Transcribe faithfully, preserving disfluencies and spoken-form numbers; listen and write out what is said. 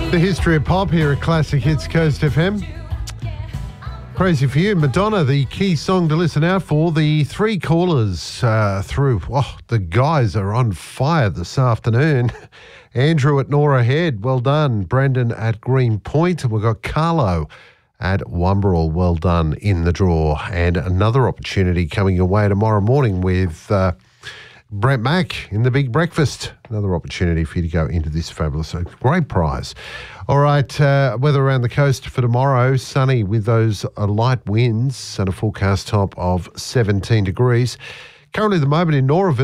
The history of pop here at Classic Hits Coast F M. Crazy for you. Madonna, the key song to listen out for. The three callers uh, through. Oh, the guys are on fire this afternoon. Andrew at Nora Head, well done. Brendan at Green Point. And we've got Carlo at Wumbarrel, well done in the draw. And another opportunity coming your way tomorrow morning with uh, Brent Mack in the Big Breakfast. Another opportunity for you to go into this fabulous, uh, great prize. All right, uh, weather around the coast for tomorrow, sunny with those uh, light winds and a forecast top of seventeen degrees. Currently at the moment in Noraville,